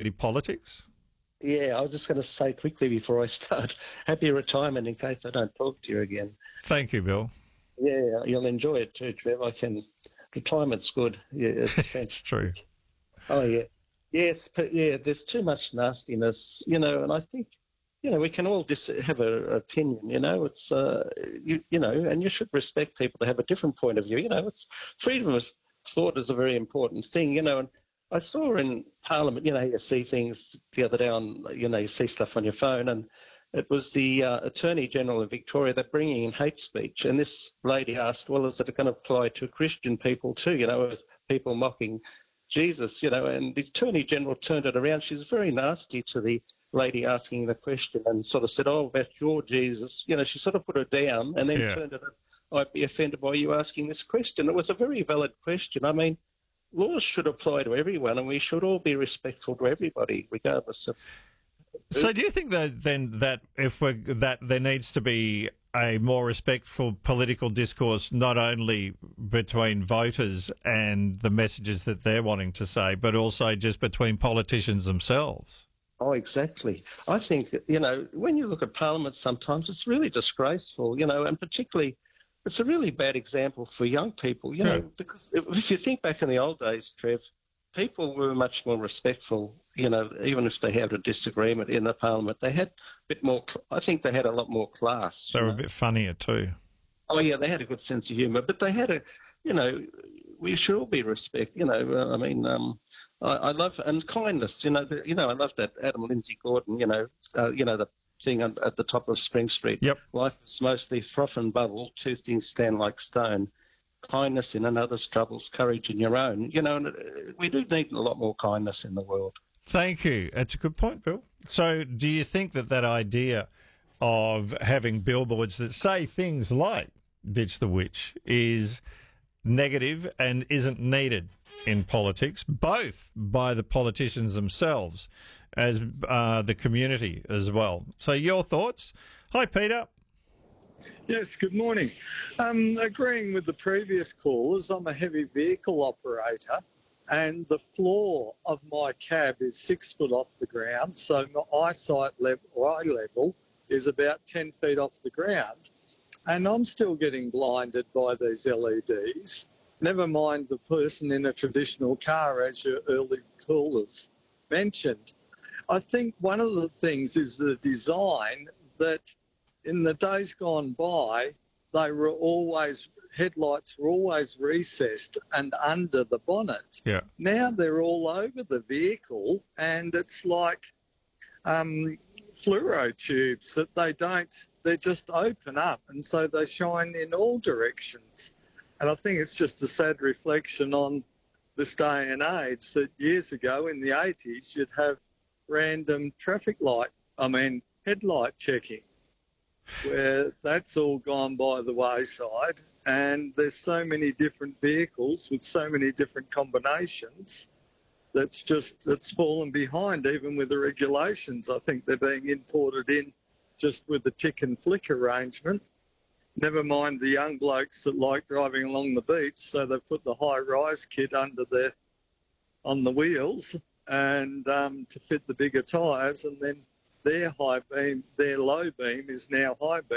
negative politics? Yeah, I was just going to say quickly before I start, happy retirement in case I don't talk to you again. Thank you, Bill. Yeah, you'll enjoy it too, Trev. Retirement's good. Yeah, it's fantastic. It's true. Oh, yeah. Yes, but yeah, there's too much nastiness, and I think, we can all just have an opinion, it's, and you should respect people to have a different point of view. It's freedom of thought is a very important thing, and I saw in Parliament, you see things the other day on, you see stuff on your phone, and it was the Attorney General of Victoria. They're bringing in hate speech, and this lady asked, well, is it going to apply to Christian people too, as people mocking Jesus, and the Attorney General turned it around. She was very nasty to the lady asking the question and sort of said, oh, that's your Jesus. She sort of put her down and then turned it up. I'd be offended by you asking this question. It was a very valid question. I mean, laws should apply to everyone, and we should all be respectful to everybody, regardless of. So, do you think that then that that there needs to be a more respectful political discourse, not only between voters and the messages that they're wanting to say, but also just between politicians themselves? Oh, exactly. I think, when you look at Parliament sometimes, it's really disgraceful, and particularly it's a really bad example for young people, because if you think back in the old days, Trev, people were much more respectful, even if they had a disagreement in the Parliament. They had a bit more, I think they had a lot more class. They were a bit funnier too. Oh, yeah, they had a good sense of humour, but they had we should all be respect, I love, and kindness, I love that Adam Lindsay Gordon, the thing at the top of Spring Street. Yep. Life is mostly froth and bubble, two things stand like stone. Kindness in another's troubles, courage in your own. And we do need a lot more kindness in the world. Thank you. That's a good point, Bill. So do you think that idea of having billboards that say things like ditch the witch is negative and isn't needed in politics, both by the politicians themselves as the community as well? So your thoughts? Hi, Peter. Yes, good morning. Agreeing with the previous callers, I'm a heavy vehicle operator and the floor of my cab is 6 foot off the ground, so my eyesight eye level is about 10 feet off the ground, and I'm still getting blinded by these LEDs. Never mind the person in a traditional car, as your early callers mentioned. I think one of the things is the design that in the days gone by, headlights were always recessed and under the bonnet. Yeah. Now they're all over the vehicle, and it's like fluoro tubes that they just open up, and so they shine in all directions. And I think it's just a sad reflection on this day and age that years ago in the 80s, you'd have random headlight checking, where that's all gone by the wayside, and there's so many different vehicles with so many different combinations that's fallen behind even with the regulations. I think they're being imported in just with the tick and flick arrangement. Never mind the young blokes that like driving along the beach, so they've put the high-rise kit on the wheels and to fit the bigger tyres, and then their low beam is now high beam.